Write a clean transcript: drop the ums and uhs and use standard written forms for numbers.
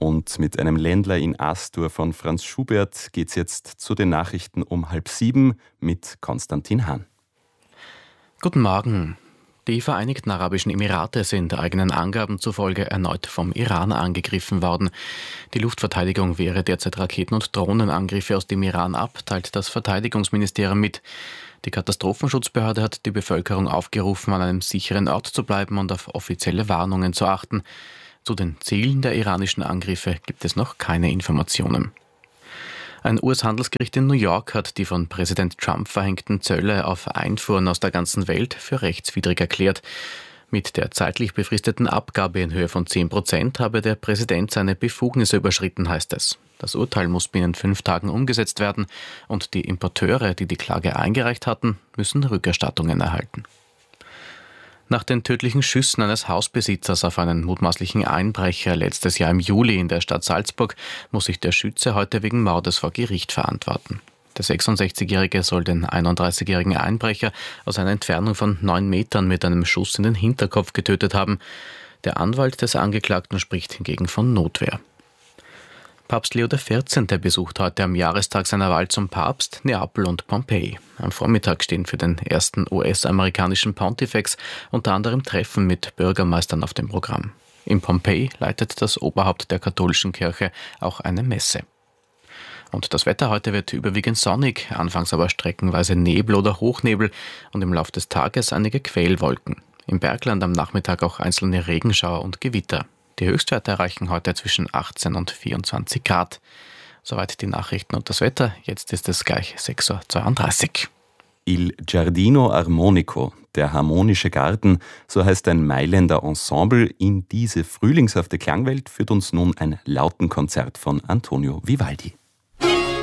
Und mit einem Ländler in Astur von Franz Schubert geht es jetzt zu den Nachrichten um 6:30 mit Konstantin Hahn. Guten Morgen. Die Vereinigten Arabischen Emirate sind eigenen Angaben zufolge erneut vom Iran angegriffen worden. Die Luftverteidigung wehre derzeit Raketen- und Drohnenangriffe aus dem Iran ab, teilt das Verteidigungsministerium mit. Die Katastrophenschutzbehörde hat die Bevölkerung aufgerufen, an einem sicheren Ort zu bleiben und auf offizielle Warnungen zu achten. Zu den Zielen der iranischen Angriffe gibt es noch keine Informationen. Ein US-Handelsgericht in New York hat die von Präsident Trump verhängten Zölle auf Einfuhren aus der ganzen Welt für rechtswidrig erklärt. Mit der zeitlich befristeten Abgabe in Höhe von 10% habe der Präsident seine Befugnisse überschritten, heißt es. Das Urteil muss binnen 5 Tagen umgesetzt werden und die Importeure, die die Klage eingereicht hatten, müssen Rückerstattungen erhalten. Nach den tödlichen Schüssen eines Hausbesitzers auf einen mutmaßlichen Einbrecher letztes Jahr im Juli in der Stadt Salzburg muss sich der Schütze heute wegen Mordes vor Gericht verantworten. Der 66-Jährige soll den 31-jährigen Einbrecher aus einer Entfernung von 9 Metern mit einem Schuss in den Hinterkopf getötet haben. Der Anwalt des Angeklagten spricht hingegen von Notwehr. Papst Leo XIV. Besucht heute am Jahrestag seiner Wahl zum Papst Neapel und Pompeji. Am Vormittag stehen für den ersten US-amerikanischen Pontifex unter anderem Treffen mit Bürgermeistern auf dem Programm. In Pompeji leitet das Oberhaupt der katholischen Kirche auch eine Messe. Und das Wetter heute wird überwiegend sonnig, anfangs aber streckenweise Nebel oder Hochnebel und im Laufe des Tages einige Quellwolken. Im Bergland am Nachmittag auch einzelne Regenschauer und Gewitter. Die Höchstwerte erreichen heute zwischen 18 und 24 Grad. Soweit die Nachrichten und das Wetter. Jetzt ist es gleich 6:32 Uhr. Il Giardino Armonico, der harmonische Garten, so heißt ein Mailänder Ensemble. In diese frühlingshafte Klangwelt führt uns nun ein Lautenkonzert von Antonio Vivaldi.